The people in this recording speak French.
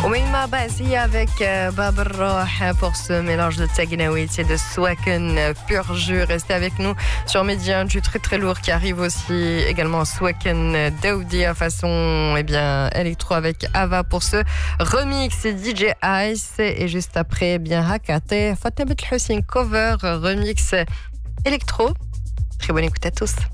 Oumaima Bassi avec Bab Roh pour ce mélange de Tagnaoui et de Swaken pur jus. Restez avec nous sur Média, du très très lourd qui arrive aussi également Swaken Daoudi à façon électro avec Ava pour ce remix DJ Ice et juste après Hakate Fatima Hussein cover remix électro. Très bonne écoute à tous.